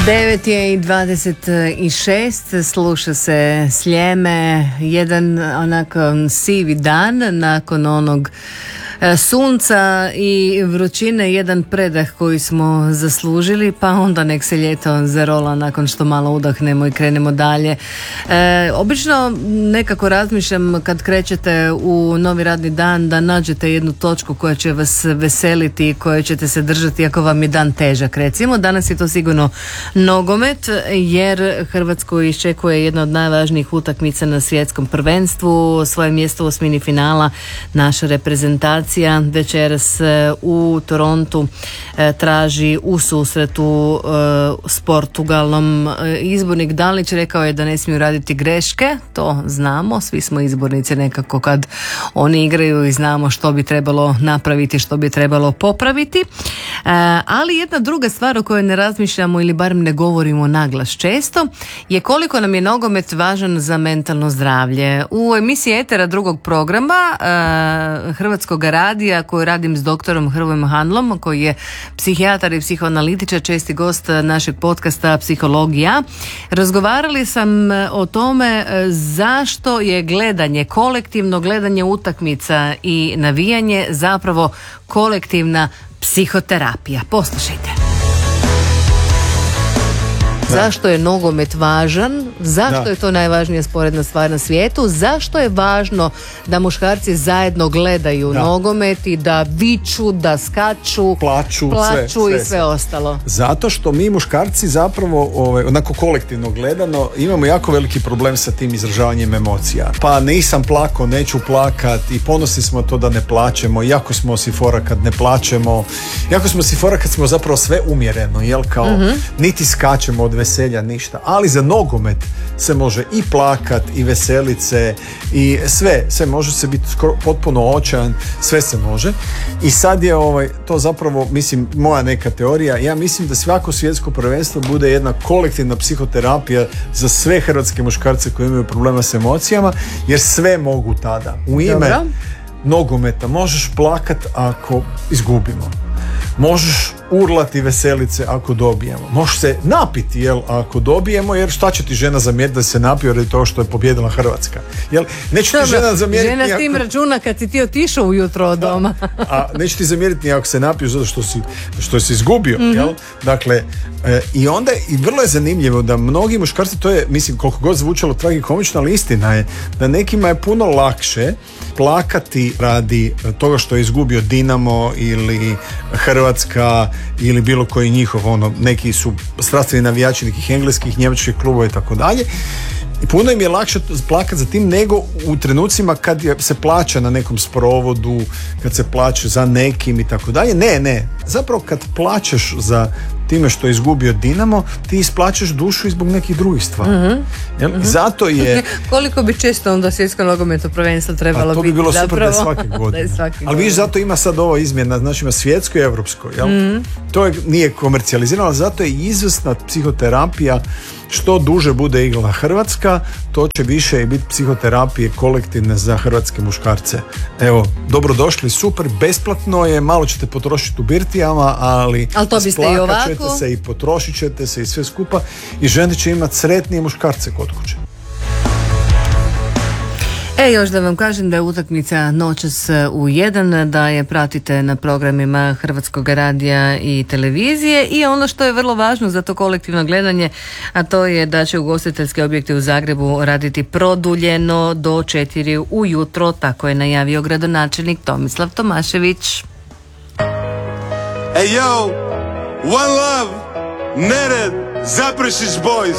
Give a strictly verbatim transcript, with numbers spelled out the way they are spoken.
devet je i dvadeset šest, sluša se Sljeme, jedan onako sivi dan nakon onog sunca i vrućine, jedan predah koji smo zaslužili, pa onda nek se ljeto zarola nakon što malo udahnemo i krenemo dalje. E, obično nekako razmišljam kad krećete u novi radni dan da nađete jednu točku koja će vas veseliti i koje ćete se držati ako vam je dan težak. Recimo, danas je to sigurno nogomet, jer Hrvatsku iščekuje jedna od najvažnijih utakmica na svjetskom prvenstvu. Svoje mjesto u osmini finala naša reprezentacija večeras u Torontu traži u susretu s Portugalom. Izbornik Dalić rekao je da ne smiju raditi greške, to znamo, svi smo izbornici nekako kad oni igraju i znamo što bi trebalo napraviti, što bi trebalo popraviti. Ali jedna druga stvar o kojoj ne razmišljamo ili barem ne govorimo naglas često je koliko nam je nogomet važan za mentalno zdravlje. U emisiji Etera drugog programa Hrvatskog radija koju radim s doktorom Hrvojem Handlom, koji je psihijatar i psihoanalitičar, česti gost našeg podcasta Psihologija, razgovarali sam o tome zašto je gledanje, kolektivno gledanje utakmica i navijanje zapravo kolektivna psihoterapija. Poslušajte. Da. Zašto je nogomet važan? Zašto da. je to najvažnija sporedna stvar na svijetu? Zašto je važno da muškarci zajedno gledaju da. nogomet i da viču, da skaču, plaću, plaću sve, i sve, sve ostalo? Zato što mi muškarci zapravo, ovaj, onako kolektivno gledano, imamo jako veliki problem sa tim izražavanjem emocija. Pa nisam plakao, neću plakat, i ponosni smo to da ne plačemo, jako smo si fora kad ne plačemo, jako smo si fora kad smo zapravo sve umjereno, jel, kao mm-hmm. niti skačemo od veselja, ništa. Ali za nogomet se može i plakat, i veselice, i sve, sve može se biti potpuno očajan, sve se može. I sad je ovaj, to zapravo, mislim, moja neka teorija, ja mislim da svako svjetsko prvenstvo bude jedna kolektivna psihoterapija za sve hrvatske muškarce koji imaju problema s emocijama, jer sve mogu tada. U ime Dobro. nogometa možeš plakat ako izgubimo. Možeš urlati veselice ako dobijemo. Možeš se napiti, jel, ako dobijemo, jer šta će ti žena zamjeriti da se napio radi toga što je pobjedila Hrvatska? Jel, neće ti žena zamjeriti... Žena s tim ako... računa kad si ti otišao ujutro od doma. A neće ti zamjeriti ni ako se napio zato što si, što si izgubio, mm-hmm. jel? Dakle, e, i onda, i vrlo je zanimljivo da mnogi muškarci, to je, mislim, koliko god zvučalo tragikomično, ali istina je da nekima je puno lakše plakati radi toga što je izgubio Dinamo ili Hrvatska ili bilo koji njihov, ono, neki su strastveni navijači nekih engleskih, njemačkih klubova i tako dalje. I puno im je lakše plakati za tim nego u trenucima kad je, se plaća na nekom sprovodu, kad se plaće za nekim i tako dalje. Ne, ne. Zapravo kad plaćaš za time što je izgubio Dinamo, ti isplaćaš dušu i zbog nekih drugih stvari. Mm-hmm. Jel? Mm-hmm. Zato je... Koliko bi često onda svjetsko nogometno prvenstvo trebalo biti? To bi bilo biti, super da je svake godine. svake ali vidiš, zato ima sad ova izmjena, znači ima svjetsko i evropsko. Jel? Mm-hmm. To je, nije komercijalizirano, ali zato je izvrsna psihoterapija. Što duže bude igrala Hrvatska, to će više i biti psihoterapije kolektivne za hrvatske muškarce. Evo, dobrodošli, super, besplatno je, malo ćete potrošiti u birtijama, ali, ali to biste i ovako. Ćete se i potrošit ćete se i sve skupa, i žene će imati sretnije muškarce kod kuće. E, još da vam kažem da je utakmica noćas u jedan, da je pratite na programima Hrvatskog radija i televizije, i ono što je vrlo važno za to kolektivno gledanje, a to je da će ugostiteljski objekti u Zagrebu raditi produljeno do četiri ujutro, tako je najavio gradonačelnik Tomislav Tomašević. Hey yo, one love, Nered, Zaprešić boys.